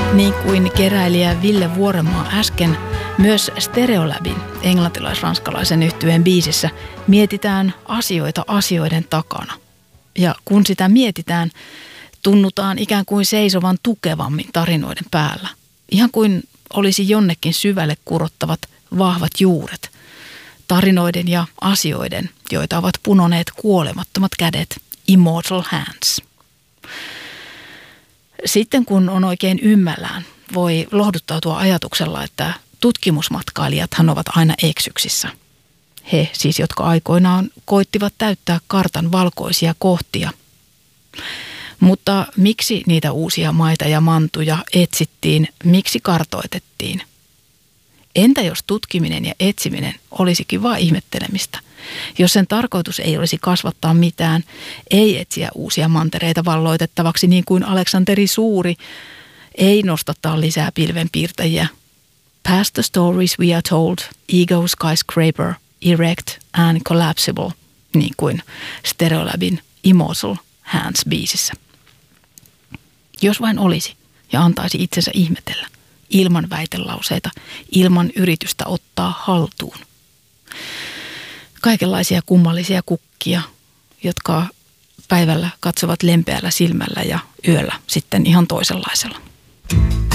Niin kuin keräilijä Ville Vuorenmaa äsken, myös Stereolabin englantilais-ranskalaisen yhtyeen biisissä mietitään asioita asioiden takana. Ja kun sitä mietitään, tunnutaan ikään kuin seisovan tukevammin tarinoiden päällä. Ihan kuin olisi jonnekin syvälle kurottavat vahvat juuret. Tarinoiden ja asioiden, joita ovat punoneet kuolemattomat kädet, immortal hands. Sitten kun on oikein ymmällään, voi lohduttautua ajatuksella, että tutkimusmatkailijathan ovat aina eksyksissä. He siis, jotka aikoinaan koittivat täyttää kartan valkoisia kohtia. Mutta miksi niitä uusia maita ja mantuja etsittiin, miksi kartoitettiin? Entä jos tutkiminen ja etsiminen olisikin vain ihmettelemistä? Jos sen tarkoitus ei olisi kasvattaa mitään, ei etsiä uusia mantereita valloitettavaksi niin kuin Aleksanteri Suuri, ei nostattaa lisää pilvenpiirtäjiä. Past the stories we are told, ego skyscraper, erect and collapsible, niin kuin Stereolabin Immortal Hands-biisissä. Jos vain olisi ja antaisi itsensä ihmetellä, ilman väitelauseita, ilman yritystä ottaa haltuun. Kaikenlaisia kummallisia kukkia, jotka päivällä katsovat lempeällä silmällä ja yöllä sitten ihan toisenlaisella.